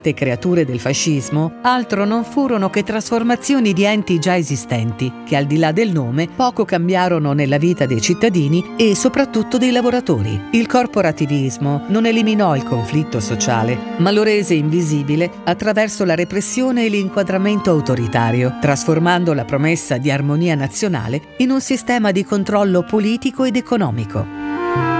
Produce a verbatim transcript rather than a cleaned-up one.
Le creature del fascismo altro non furono che trasformazioni di enti già esistenti, che al di là del nome poco cambiarono nella vita dei cittadini e soprattutto dei lavoratori. Il corporativismo non eliminò il conflitto sociale, ma lo rese invisibile attraverso la repressione e l'inquadramento autoritario, trasformando la promessa di armonia nazionale in un sistema di controllo politico ed economico.